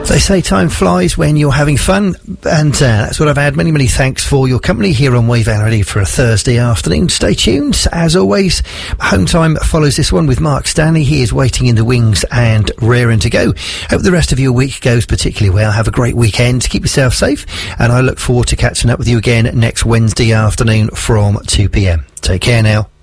They say time flies when you're having fun, and that's what I've had. Many, many thanks for your company here on Wave Energy for a Thursday afternoon. Stay tuned. As always, Home Time follows this one with Mark Stanley. He is waiting in the wings and raring to go. Hope the rest of your week goes particularly well. Have a great weekend. Keep yourself safe, and I look forward to catching up with you again next Wednesday afternoon from 2 p.m. Take care now.